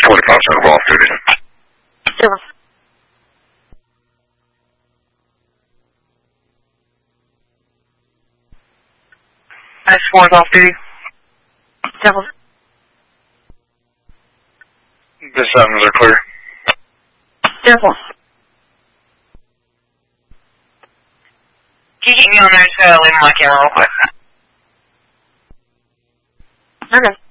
25 center off duty. Silver. I-4 is off duty. Silver. The sevens are clear. Silver. Can you get me on there? Just gotta leave my camera real quick. Okay.